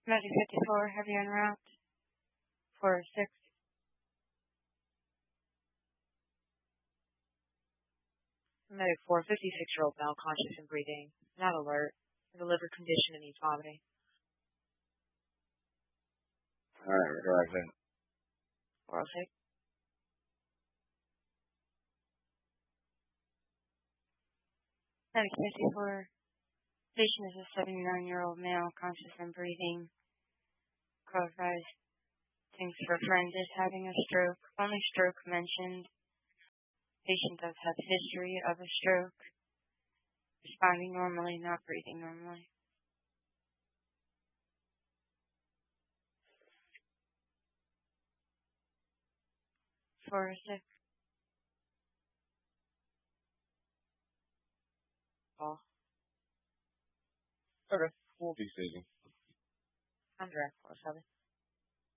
Medic 54, heavy en route. 406. Medic 4, 56-year-old male, conscious and breathing, not alert, in the liver condition and needs vomiting. Alright, we're driving. 406. Medic 54, patient is a 79-year-old male, conscious and breathing. Advised. Thanks for a friend is having a stroke. Only stroke mentioned. Patient does have history of a stroke. Responding normally, not breathing normally. Four, six. Paul. Okay, we'll be staging. I'm direct 47.